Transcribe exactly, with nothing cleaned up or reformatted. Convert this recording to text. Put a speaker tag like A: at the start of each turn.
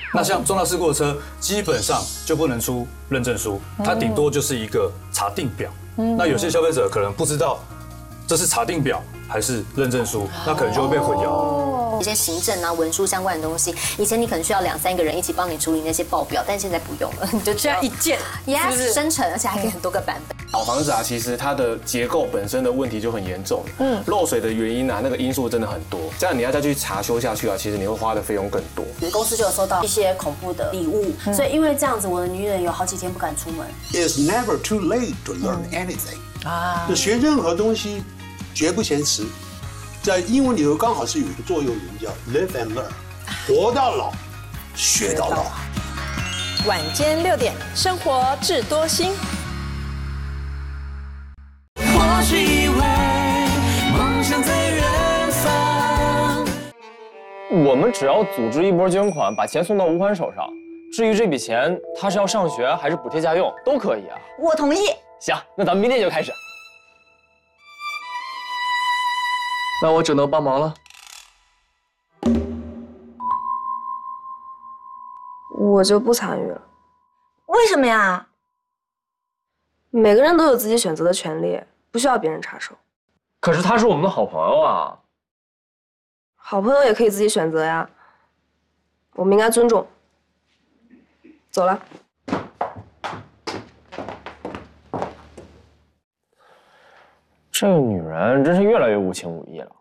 A: 那像重大事故的车，基本上就不能出认证书，它顶多就是一个查定表。那有些消费者可能不知道这是查定表还是认证书，那可能就会被混淆。
B: 一些行政啊、文书相关的东西，以前你可能需要两三个人一起帮你处理那些报表，但现在不用了，你就
C: 这样一键
B: ，yes， 生成，而且还可以很多个版本。
D: 老房子啊，其实它的结构本身的问题就很严重，嗯，漏水的原因啊，那个因素真的很多，这样你要再去查修下去啊，其实你会花的费用更多。
E: 公司就有收到一些恐怖的礼物，所以因为这样子，我的女人有好几天不敢出门。
F: It's never too late to learn anything。啊，就学任何东西绝不嫌迟。在英文里头刚好是有一个座右铭叫 "Live and learn"， 活到老，学到老。
C: 晚间六点，生活智多星。
G: 或许以为梦想在远方。
H: 我们只要组织一波捐款，把钱送到吴欢手上。至于这笔钱，他是要上学还是补贴家用，都可以啊。
E: 我同意。
H: 行，那咱们明天就开始。那我只能帮忙了。
I: 我就不参与了。
E: 为什么呀？
I: 每个人都有自己选择的权利，不需要别人插手。
H: 可是他是我们的好朋友啊。
I: 好朋友也可以自己选择呀，我们应该尊重。走了。
H: 这个女人真是越来越无情无义了。